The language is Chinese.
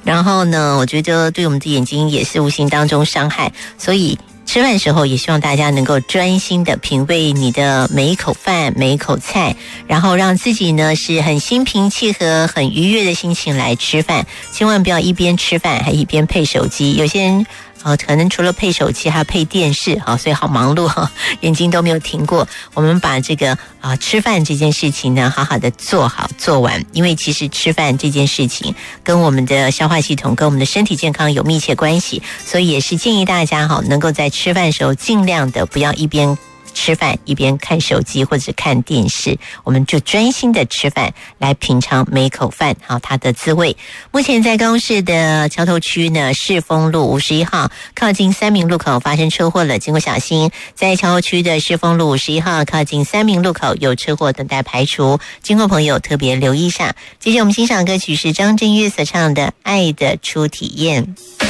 然后呢，我觉得对我们的眼睛也是无形当中伤害，所以吃饭的时候也希望大家能够专心的品味你的每一口饭每一口菜，然后让自己呢是很心平气和很愉悦的心情来吃饭，千万不要一边吃饭还一边配手机。有些人可能除了配手机还要配电视，所以好忙碌，眼睛都没有停过。我们把这个吃饭这件事情呢好好的做好做完，因为其实吃饭这件事情跟我们的消化系统跟我们的身体健康有密切关系，所以也是建议大家能够在吃饭的时候尽量的不要一边吃饭一边看手机或者看电视，我们就专心的吃饭来品尝每一口饭它的滋味。目前在高雄市的桥头区呢，世丰路51号靠近三民路口发生车祸了，经过小心。在桥头区的世丰路51号靠近三民路口有车祸等待排除，经过朋友特别留意一下。接着我们欣赏歌曲是张震岳所唱的《爱的初体验》。